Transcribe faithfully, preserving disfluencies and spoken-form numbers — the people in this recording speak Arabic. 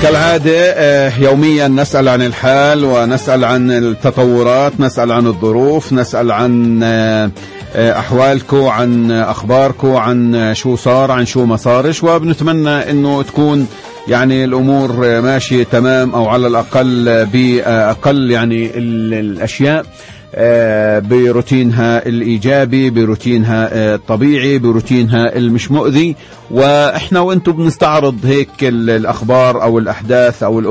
كالعادة يوميا نسأل عن الحال ونسأل عن التطورات، نسأل عن الظروف، نسأل عن أحوالكم، عن أخباركم، عن شو صار، عن شو ما صارش، وبنتمنى أنه تكون يعني الأمور ماشية تمام، أو على الأقل بأقل يعني الأشياء بروتينها الإيجابي، بروتينها الطبيعي، بروتينها المش مؤذي. وإحنا وإنتم بنستعرض هيك الأخبار أو الأحداث أو